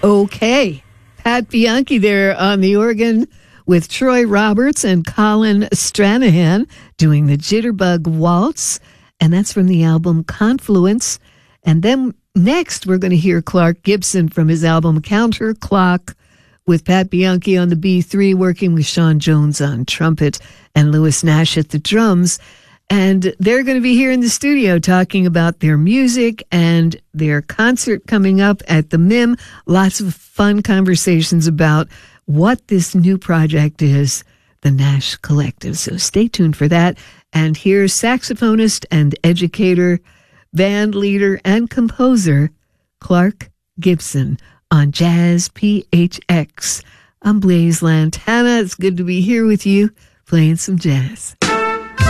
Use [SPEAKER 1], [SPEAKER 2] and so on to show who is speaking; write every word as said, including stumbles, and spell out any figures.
[SPEAKER 1] Okay. Pat Bianchi there on the organ with Troy Roberts and Colin Stranahan doing the Jitterbug Waltz. And that's from the album Confluence. And then next, we're going to hear Clark Gibson from his album Counter Clock with Pat Bianchi on the B three, working with Sean Jones on trumpet and Lewis Nash at the drums. And they're going to be here in the studio talking about their music and their concert coming up at the M I M. Lots of fun conversations about what this new project is, the Nash Collective. So stay tuned for that. And here's saxophonist and educator, band leader, and composer Clark Gibson on Jazz P H X. I'm Blaise Lantana. It's good to be here with you, playing some jazz.